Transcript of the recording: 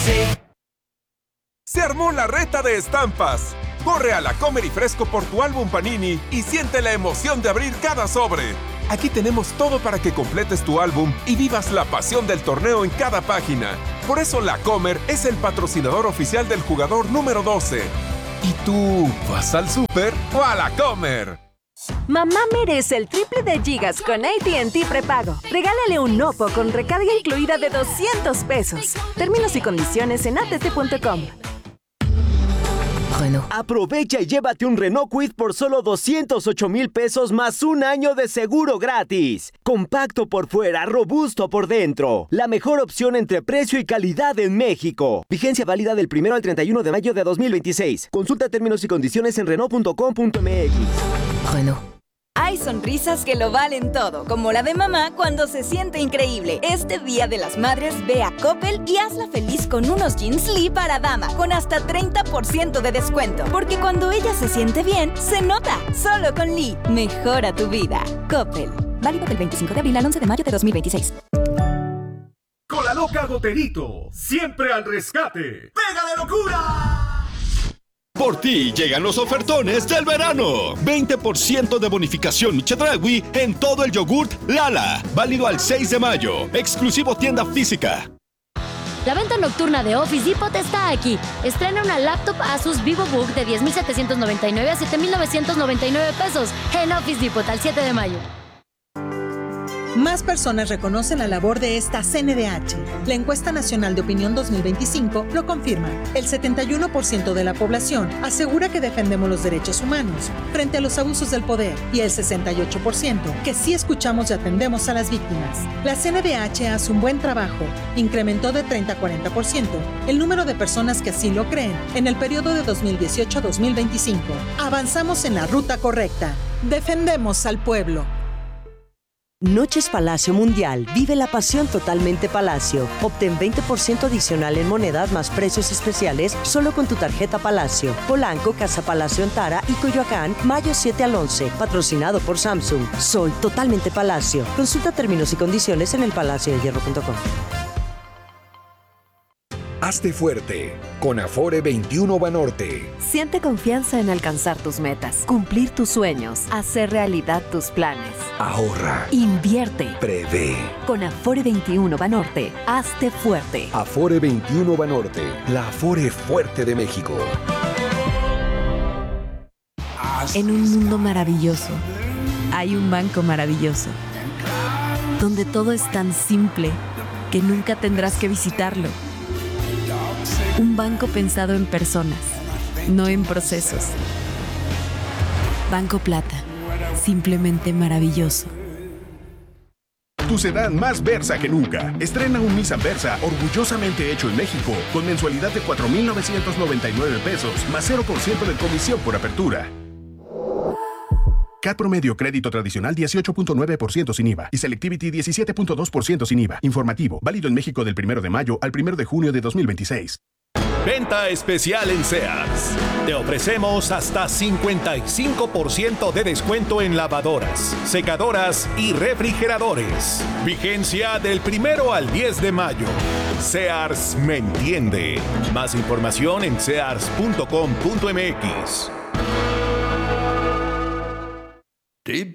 Se armó la reta de estampas. Corre a La Comer y Fresco por tu álbum Panini y siente la emoción de abrir cada sobre. Aquí tenemos todo para que completes tu álbum y vivas la pasión del torneo en cada página. Por eso La Comer es el patrocinador oficial del jugador número 12. ¿Y tú vas al súper o a La Comer? Mamá merece el triple de gigas con AT&T prepago. Regálale un Oppo con recarga incluida de $200. Términos y condiciones en att.com. Renault. Aprovecha y llévate un Renault Kwid por solo 208,000 pesos más un año de seguro gratis. Compacto por fuera, robusto por dentro. La mejor opción entre precio y calidad en México. Vigencia válida del 1 al 31 de mayo de 2026. Consulta términos y condiciones en Renault.com.mx. Renault. Hay sonrisas que lo valen todo, como la de mamá cuando se siente increíble. Este Día de las Madres ve a Coppel y hazla feliz con unos jeans Lee para dama, con hasta 30% de descuento. Porque cuando ella se siente bien, se nota. Solo con Lee, mejora tu vida. Coppel. Válido del 25 de abril al 11 de mayo de 2026. Con la loca Goterito, siempre al rescate. ¡Pega de locura! Por ti llegan los ofertones del verano. 20% de bonificación Chedraui en todo el yogurt Lala. Válido al 6 de mayo. Exclusivo tienda física. La venta nocturna de Office Depot está aquí. Estrena una laptop Asus VivoBook de 10,799 a 7,999 pesos en Office Depot al 7 de mayo. Más personas reconocen la labor de esta CNDH. La encuesta nacional de opinión 2025 lo confirma. El 71% de la población asegura que defendemos los derechos humanos frente a los abusos del poder y el 68% que sí escuchamos y atendemos a las víctimas. La CNDH hace un buen trabajo. Incrementó de 30 a 40% el número de personas que así lo creen en el periodo de 2018 a 2025. Avanzamos en la ruta correcta. Defendemos al pueblo. Noches Palacio Mundial. Vive la pasión totalmente Palacio. Obtén 20% adicional en moneda más precios especiales solo con tu tarjeta Palacio. Polanco, Casa Palacio en Tara y Coyoacán, mayo 7 al 11. Patrocinado por Samsung. Soy totalmente Palacio. Consulta términos y condiciones en elpalaciodehierro.com. Hazte fuerte con Afore 21 Banorte. Siente confianza en alcanzar tus metas, cumplir tus sueños, hacer realidad tus planes. Ahorra. Invierte. Prevé. Con Afore 21 Banorte, hazte fuerte. Afore 21 Banorte, la Afore fuerte de México. En un mundo maravilloso, hay un banco maravilloso, donde todo es tan simple que nunca tendrás que visitarlo. Un banco pensado en personas, no en procesos. Banco Plata, simplemente maravilloso. Tu sedán más Versa que nunca. Estrena un Nissan Versa orgullosamente hecho en México con mensualidad de 4,999 pesos más 0% de comisión por apertura. CAT promedio crédito tradicional 18.9% sin IVA y Selectivity 17.2% sin IVA. Informativo, válido en México del 1 de mayo al 1 de junio de 2026. Venta especial en Sears. Te ofrecemos hasta 55% de descuento en lavadoras, secadoras y refrigeradores. Vigencia del 1 al 10 de mayo. Sears me entiende. Más información en sears.com.mx. Tip